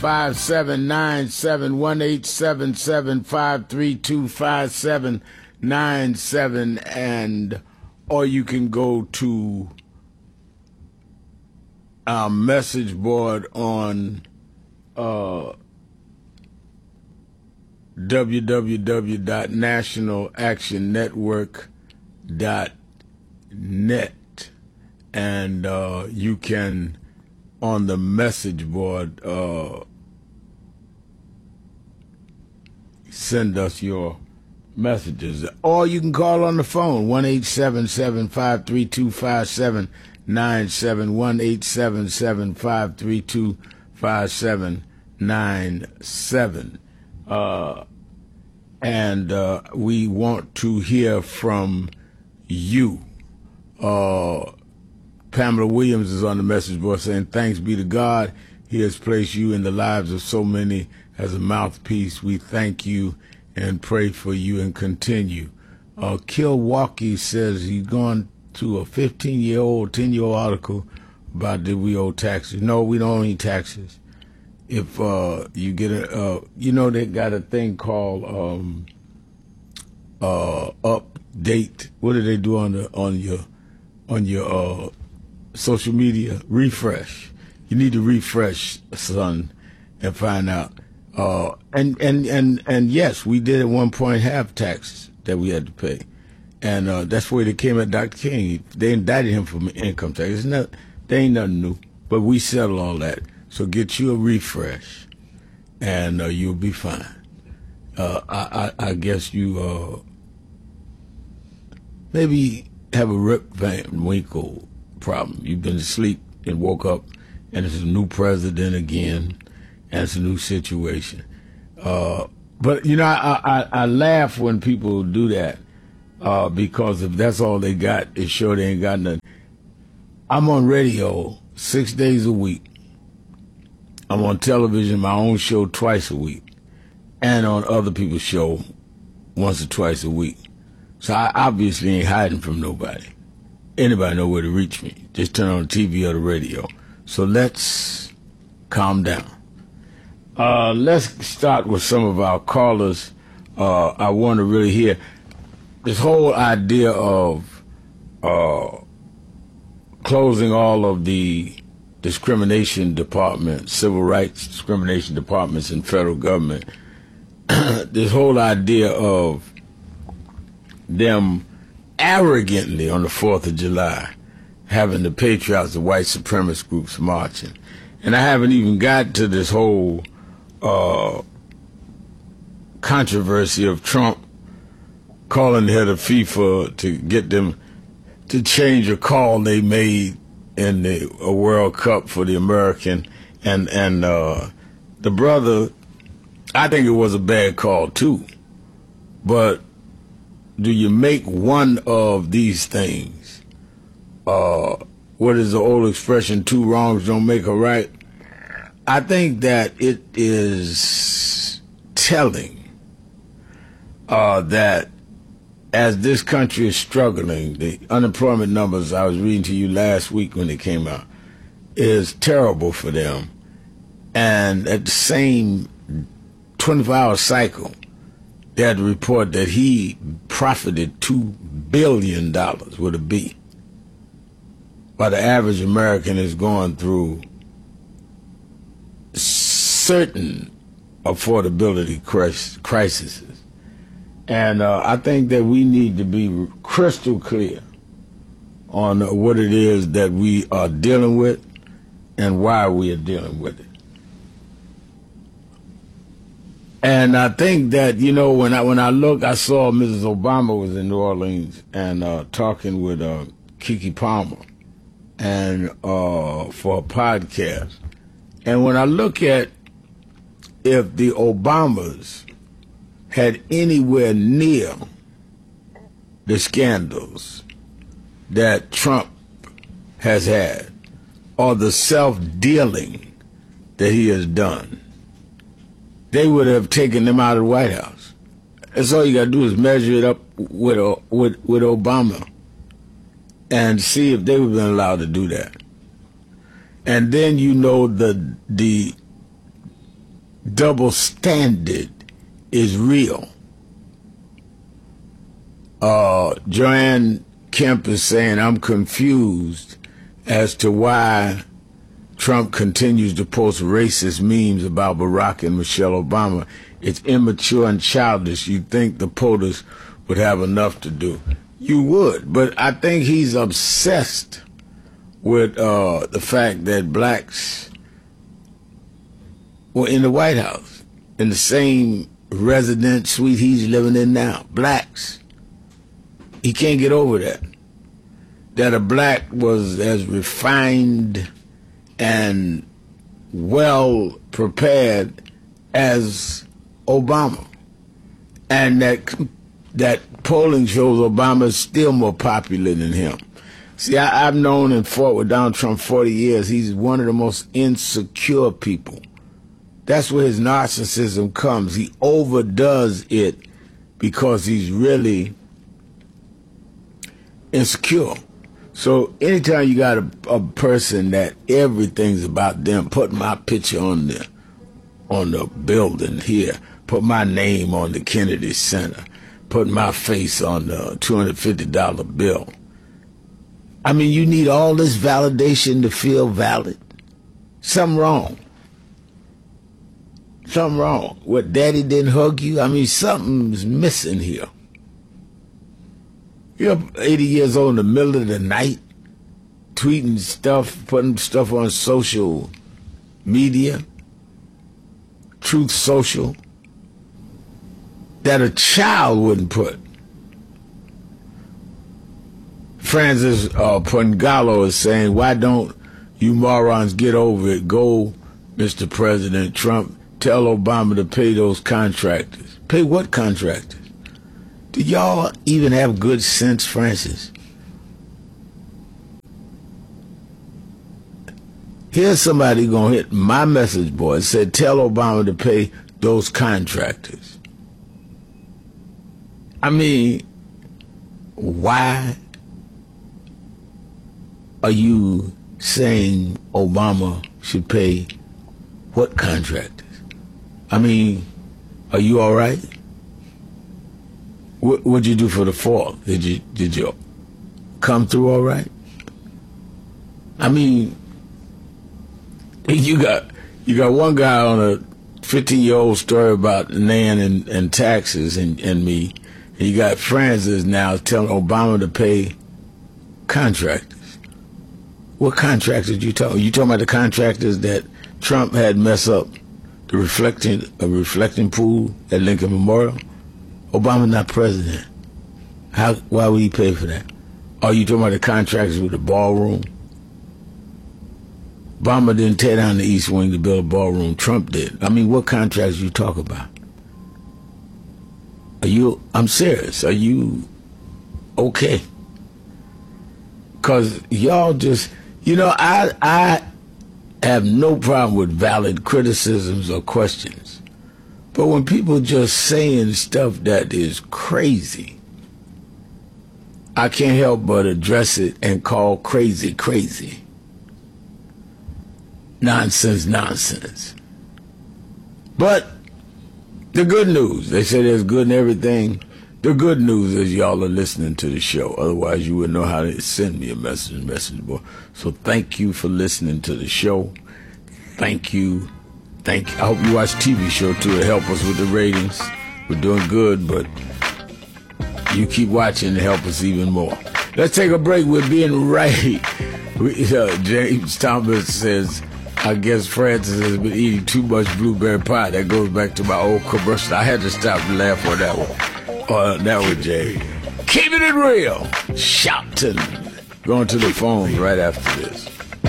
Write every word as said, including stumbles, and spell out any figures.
five seven nine seven, one eight seven seven, five three two, five seven nine seven, and or you can go to our message board on uh, w w w dot national action network dot net, and uh, you can, on the message board, uh, send us your messages. Or you can call on the phone, one eight seven seven, five three two, five seven nine seven, one eight seven seven, five three two, five seven nine seven. Uh, and uh, we want to hear from you. Uh, Pamela Williams is on the message board saying, thanks be to God. He has placed you in the lives of so many as a mouthpiece. We thank you and pray for you and continue. Uh, Kilwaukee says he's gone to a fifteen-year-old, ten-year-old article about did we owe taxes. No, we don't owe any taxes. If uh, you get a, uh, you know, they got a thing called um, uh, update. What do they do on the on your on your uh, social media? Refresh. You need to refresh, son, and find out. Uh, and, and, and, and yes, we did at one point have taxes that we had to pay. And uh, that's where they came at Doctor King. They indicted him for income tax. It's not, they ain't nothing new. But we settled all that. So get you a refresh, and uh, you'll be fine. Uh, I, I, I guess you uh, maybe have a Rip Van Winkle problem. You've been asleep and woke up, and it's a new president again, and it's a new situation. Uh, but, you know, I, I, I laugh when people do that uh, because if that's all they got, it sure they ain't got nothing. I'm on radio six days a week. I'm on television, my own show, twice a week, and on other people's show once or twice a week. So I obviously ain't hiding from nobody. Anybody know where to reach me. Just turn on the T V or the radio. So let's calm down. Uh, let's start with some of our callers. Uh, I want to really hear this whole idea of uh, closing all of the discrimination departments, civil rights discrimination departments in federal government. This whole idea of them arrogantly on the fourth of July having the patriots, the white supremacist groups marching. And I haven't even got to this whole uh, controversy of Trump calling the head of FIFA to get them to change a call they made in the a World Cup for the American, and and uh, the brother, I think it was a bad call too. But do you make one of these things? Uh, what is the old expression? Two wrongs don't make a right. I think that it is telling uh, that as this country is struggling, the unemployment numbers I was reading to you last week when they came out is terrible for them. And at the same twenty-four hour cycle, they had to report that he profited two billion dollars with a B, while the average American is going through certain affordability crises. And uh, I think that we need to be crystal clear on what it is that we are dealing with and why we are dealing with it. And I think that, you know, when I when I look, I saw Missus Obama was in New Orleans and uh, talking with uh, Keke Palmer and uh, for a podcast. And when I look at if the Obamas had anywhere near the scandals that Trump has had or the self-dealing that he has done, they would have taken them out of the White House. That's all you got to do is measure it up with, with, with Obama and see if they would have been allowed to do that. And then you know the the double standard is real. Uh, Joanne Kemp is saying, I'm confused as to why Trump continues to post racist memes about Barack and Michelle Obama. It's immature and childish. You'd think the POTUS would have enough to do. You would, but I think he's obsessed with uh, the fact that blacks were in the White House, in the same residence suite he's living in now. Blacks. He can't get over that. That a black was as refined and well prepared as Obama. And that that polling shows Obama is still more popular than him. See, I, I've known and fought with Donald Trump forty years. He's one of the most insecure people. That's where his narcissism comes. He overdoes it because he's really insecure. So anytime you got a, a person that everything's about them, put my picture on the on the building here, put my name on the Kennedy Center, put my face on the two hundred fifty dollar bill. I mean, you need all this validation to feel valid. Something wrong. Something wrong. What, daddy didn't hug you? I mean, something's missing here. You're eighty years old in the middle of the night, tweeting stuff, putting stuff on social media, Truth Social, that a child wouldn't put. Francis uh, Pungalo is saying, why don't you morons get over it? Go, Mister President Trump, tell Obama to pay those contractors. Pay what contractors? Do y'all even have good sense, Francis? Here's somebody gonna hit my message board. It said, tell Obama to pay those contractors. I mean, why are you saying Obama should pay what contractors? I mean, are you all right? What what'd you do for the fall? Did you did you come through all right? I mean, you got you got one guy on a fifteen year old story about Nan and, and taxes and, and me. And you got Francis now telling Obama to pay contractors. What contractors you talking? You talking about the contractors that Trump had mess up the reflecting a reflecting pool at Lincoln Memorial? Obama's not president. How? Why would he pay for that? Are you talking about the contractors with the ballroom? Obama didn't tear down the East Wing to build a ballroom. Trump did. I mean, what contracts you talk about? Are you? I'm serious. Are you okay? Because y'all just, you know, I I have no problem with valid criticisms or questions. But when people just saying stuff that is crazy, I can't help but address it and call crazy crazy. Nonsense, nonsense. But the good news, they say there's good in everything. The good news is y'all are listening to the show. Otherwise, you wouldn't know how to send me a message, message board. So thank you for listening to the show. Thank you. Thank you. I hope you watch T V show, too, to help us with the ratings. We're doing good, but you keep watching to help us even more. Let's take a break. We're being right. We, uh, James Thomas says, I guess Francis has been eating too much blueberry pie. That goes back to my old commercial. I had to stop and laugh on that one. Uh, that one, Jay. Keeping it real. Shouting. Going to the phone right after this.